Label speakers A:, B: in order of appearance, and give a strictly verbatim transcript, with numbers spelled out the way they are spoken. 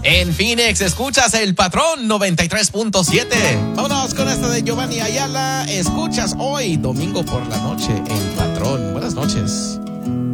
A: En Phoenix, escuchas El Patrón noventa y tres punto siete.
B: Vámonos con esta de Giovanni Ayala. Escuchas hoy, domingo por la noche, El Patrón. Buenas noches.